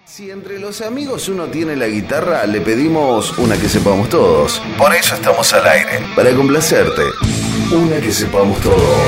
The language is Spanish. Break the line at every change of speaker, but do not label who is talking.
Si entre los amigos uno tiene la guitarra, le pedimos una que sepamos todos. Por eso estamos al aire, para complacerte. Una que sepamos todos.